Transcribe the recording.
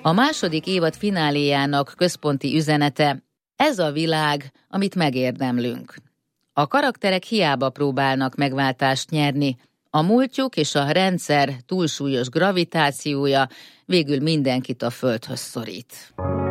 A második évad fináléjának központi üzenete: ez a világ, amit megérdemlünk. A karakterek hiába próbálnak megváltást nyerni, a múltjuk és a rendszer túlsúlyos gravitációja végül mindenkit a földhöz szorít.